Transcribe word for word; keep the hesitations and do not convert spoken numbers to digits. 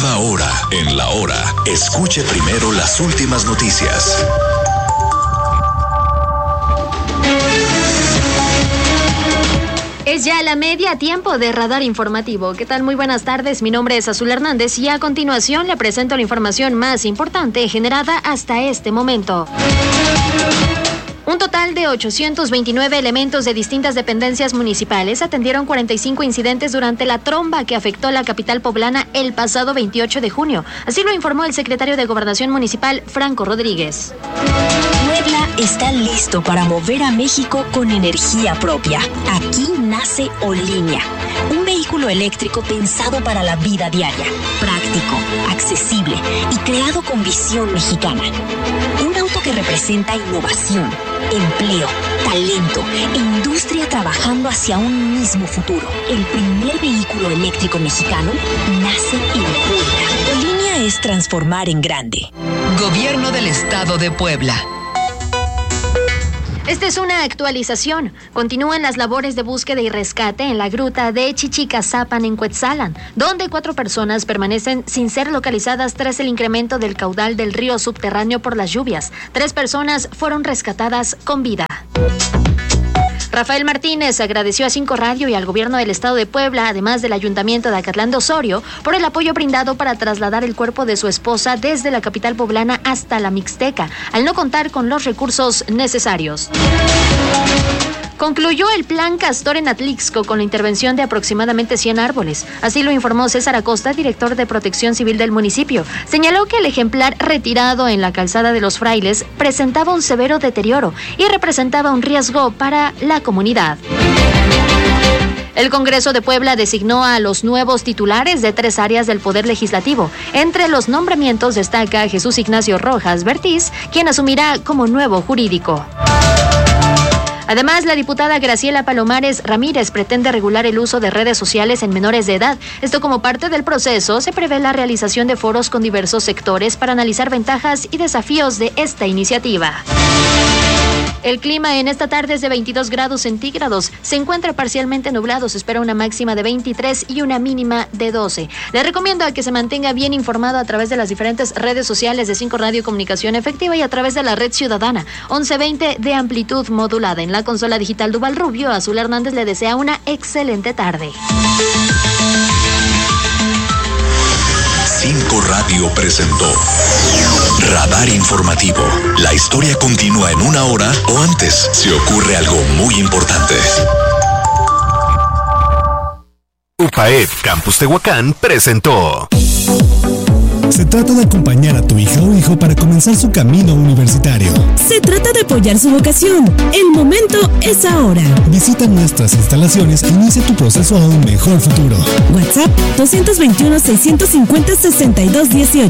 Cada hora en la hora, escuche primero las últimas noticias. Es ya la media tiempo de Radar Informativo. ¿Qué tal? Muy buenas tardes. Mi nombre es Azul Hernández y a continuación le presento la información más importante generada hasta este momento. Un total de ochocientos veintinueve elementos de distintas dependencias municipales atendieron cuarenta y cinco incidentes durante la tromba que afectó la capital poblana el pasado veintiocho de junio. Así lo informó el secretario de Gobernación Municipal, Franco Rodríguez. Puebla está listo para mover a México con energía propia. Aquí nace Olínea, un vehículo eléctrico pensado para la vida diaria, práctico, accesible y creado con visión mexicana. Un auto que representa innovación, empleo, talento e industria trabajando hacia un mismo futuro. El primer vehículo eléctrico mexicano nace en Puebla. Olínea es transformar en grande. Gobierno del Estado de Puebla. Esta es una actualización. Continúan las labores de búsqueda y rescate en la gruta de Chichicazapan en Cuetzalan, donde cuatro personas permanecen sin ser localizadas tras el incremento del caudal del río subterráneo por las lluvias. Tres personas fueron rescatadas con vida. Rafael Martínez agradeció a Cinco Radio y al gobierno del estado de Puebla, además del ayuntamiento de Acatlán de Osorio, por el apoyo brindado para trasladar el cuerpo de su esposa desde la capital poblana hasta la Mixteca, al no contar con los recursos necesarios. Concluyó el plan Castor en Atlixco con la intervención de aproximadamente cien árboles. Así lo informó César Acosta, director de Protección Civil del municipio. Señaló que el ejemplar retirado en la calzada de los Frailes presentaba un severo deterioro y representaba un riesgo para la comunidad. El Congreso de Puebla designó a los nuevos titulares de tres áreas del Poder Legislativo. Entre los nombramientos destaca Jesús Ignacio Rojas Bertiz, quien asumirá como nuevo jurídico. Además, la diputada Graciela Palomares Ramírez pretende regular el uso de redes sociales en menores de edad. Esto como parte del proceso, se prevé la realización de foros con diversos sectores para analizar ventajas y desafíos de esta iniciativa. El clima en esta tarde es de veintidós grados centígrados. Se encuentra parcialmente nublado. Se espera una máxima de veintitrés y una mínima de doce. Le recomiendo a que se mantenga bien informado a través de las diferentes redes sociales de Cinco Radio Comunicación Efectiva y a través de la red ciudadana once veinte de amplitud modulada. En la consola digital Duval Rubio, Azul Hernández le desea una excelente tarde. Cinco Radio presentó Radar Informativo. La historia continúa en una hora o antes si ocurre algo muy importante. U P A E P Campus Tehuacán presentó. Se trata de acompañar a tu hija o hijo para comenzar su camino universitario. Se trata de apoyar su vocación. El momento es ahora. Visita nuestras instalaciones e inicia tu proceso a un mejor futuro. WhatsApp dos dos uno, seis cinco cero, seis dos uno ocho.